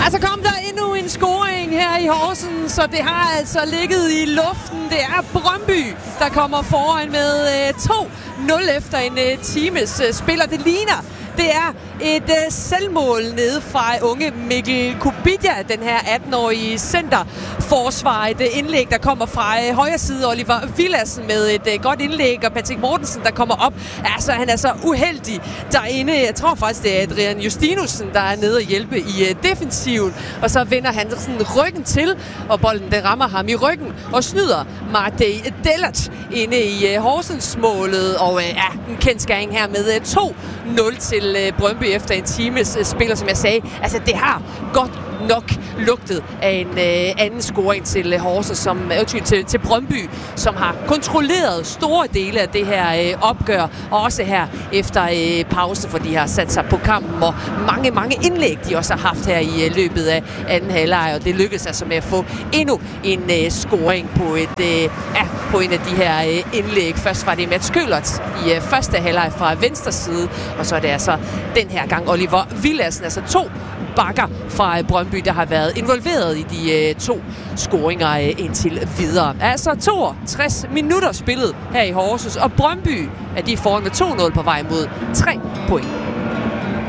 Altså kom der endnu en scoring her i Horsens, så det har altså ligget i luften. Det er Brøndby, der kommer foran med 2-0 efter en times spil, og det ligner, det er et selvmål nede fra unge Mikkel Kubitja, den her 18-årige centerforsvar. Et indlæg, der kommer fra højre side. Oliver Villadsen med et godt indlæg, og Patrick Mortensen, der kommer op. Altså, han er så uheldig derinde. Jeg tror faktisk, det er Adrian Justinussen, der er nede og hjælpe i defensiven. Og så vender han sådan ryggen til, og bolden den rammer ham i ryggen og snyder Martey Dellert inde i Horsens-målet. Og en kendsgerning her med 2-0 til Brøndby efter en times spil, og som jeg sagde, altså det har godt nok lugtet af en anden scoring til Horsens, som til Brøndby, som har kontrolleret store dele af det her opgør, og også her efter pause, for de har sat sig på kampen, og mange indlæg, de også har haft her i løbet af anden halvleg, og det lykkedes altså med at få endnu en scoring på en af de her indlæg. Først var det Mats Køhlert i første halvleg fra venstre side, og så er det altså den her gang Oliver Villadsen, altså 2 bakker fra Brøndby, der har været involveret i de 2 scoringer indtil videre. Altså 62 minutter spillet her i Horsens, og Brøndby er de foran med 2-0 på vej mod 3 point.